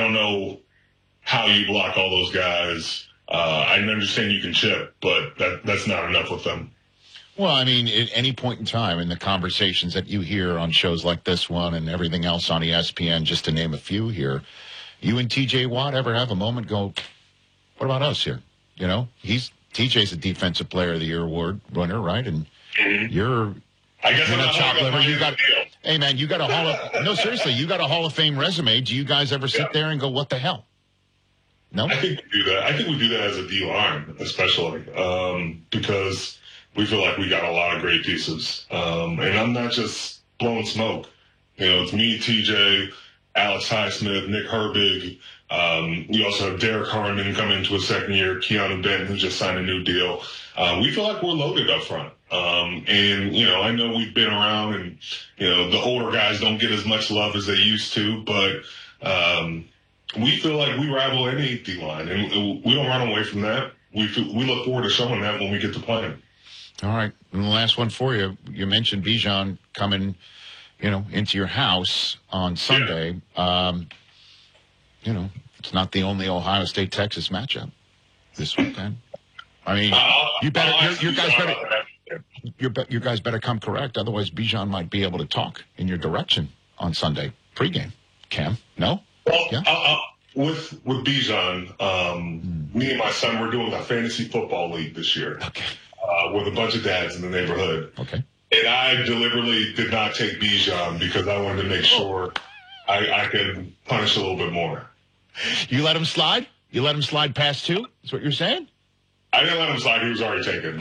don't know how you block all those guys. I understand you can chip, but that's not enough with them. Well, I mean, at any point in time in the conversations that you hear on shows like this one and everything else on ESPN, just to name a few here, you and TJ Watt ever have a moment go, what about us here? You know, TJ's a Defensive Player of the Year award winner, right? And you're a chop liver. Hey, man, you got a seriously, you got a Hall of Fame resume. Do you guys ever sit there and go, what the hell? No? I think we do that. I think we do that as a D line, especially, because we feel like we got a lot of great pieces. And I'm not just blowing smoke. You know, it's me, TJ, Alex Highsmith, Nick Herbig. You also have Derek Harmon coming into his second year, Keanu Benton, who just signed a new deal. We feel like we're loaded up front. And, you know, I know we've been around and, you know, the older guys don't get as much love as they used to, but we feel like we rival any D-line, and we don't run away from that. We look forward to showing that when we get to play. All right. And the last one for you. You mentioned Bijan coming, you know, into your house on Sunday. Yeah. You know, it's not the only Ohio State-Texas matchup this weekend. I mean, you guys better come correct. Otherwise, Bijan might be able to talk in your direction on Sunday pregame. Cam, no? Well, yeah? With Bijan, me and my son, we're doing a fantasy football league this year. Okay. With a bunch of dads in the neighborhood. Okay. And I deliberately did not take Bijan because I wanted to make sure I could punish a little bit more. You let him slide? You let him slide past 2? That's what you're saying? I didn't let him slide. He was already taken.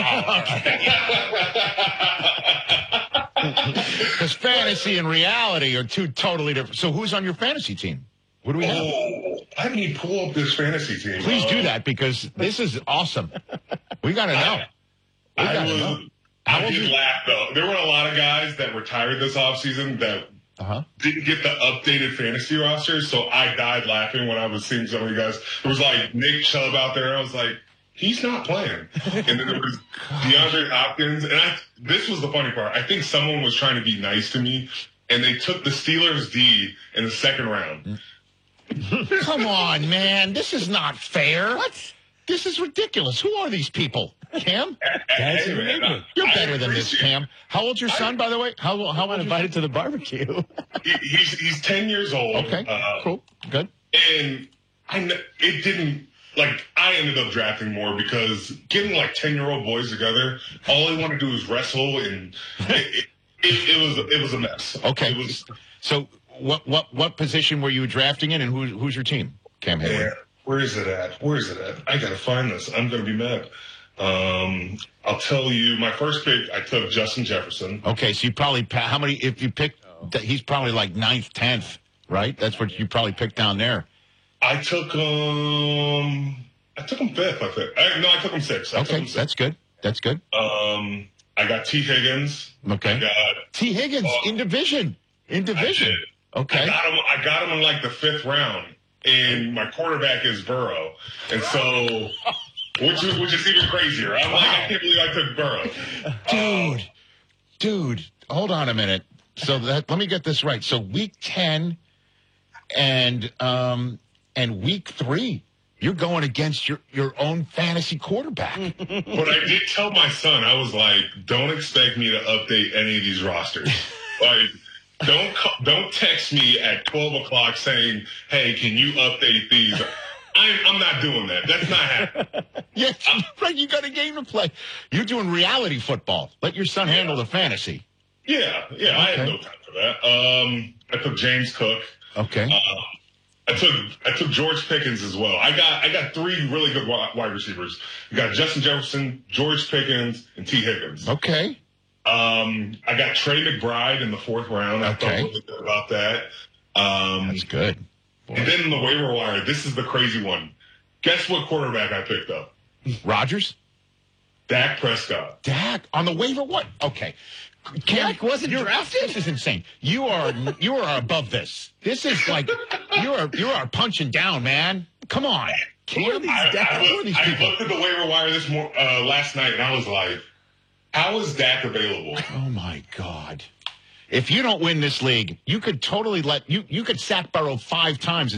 Because fantasy and reality are two totally different. So who's on your fantasy team? What do we have? I need to pull up this fantasy team. Please do that because this is awesome. We got to know. I did laugh, though. There were a lot of guys that retired this offseason that didn't get the updated fantasy roster, so I died laughing when I was seeing some of you guys. It was like Nick Chubb out there. I was like, he's not playing. And then there was DeAndre Hopkins. And this was the funny part. I think someone was trying to be nice to me, and they took the Steelers D in the second round. Come on, man. This is not fair. What? This is ridiculous. Who are these people? Cam? You're better than this, Cam. How old's your son, by the way? How old? Invited to the barbecue. He's 10 years old. Okay, cool, good. And it didn't, like, I ended up drafting more because getting, like, 10-year-old boys together, all they want to do is wrestle, and it was a mess. Okay. So what position were you drafting in, and who's your team, Cam Hayward? Yeah. Where is it at? I got to find this. I'm going to be mad. I'll tell you, my first pick, I took Justin Jefferson. Okay, so you probably, how many, if you picked, he's probably like 9th, 10th, right? That's what you probably picked down there. I took him 5th, I think. I took him 6th. Okay, that's good. That's good. I got T. Higgins. Okay. T. Higgins in division. Okay. I got him in like the 5th round. And my quarterback is Burrow. And so, which is even crazier. I'm like, I can't believe I took Burrow. Dude, hold on a minute. So let me get this right. So week 10 and week 3, you're going against your own fantasy quarterback. But I did tell my son, I was like, don't expect me to update any of these rosters. Like, don't text me at 12 o'clock saying, hey, can you update these? I'm not doing that. That's not happening. Yeah, right. You got a game to play. You're doing reality football. Let your son handle the fantasy. Yeah. Okay. I had no time for that. I took James Cook. Okay. I took George Pickens as well. I got 3 really good wide receivers. You got Justin Jefferson, George Pickens, and T. Higgins. Okay. I got Trey McBride in the 4th round. I felt really good about that. That's good. Boy. And then in the waiver wire, this is the crazy one. Guess what quarterback I picked up? Rodgers? Dak Prescott. Dak on the waiver? What? Okay. Dak wasn't drafted? This is insane. You are above this. This is like you are punching down, man. Come on. I looked at the waiver wire last night, and I was like, how is Dak available? Oh, my God. If you don't win this league, you could totally you could sack Burrow 5 times